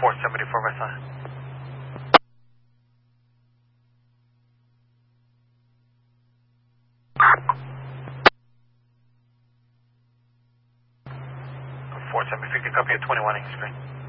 474 West Line. Four 750, copy at 21 East Street.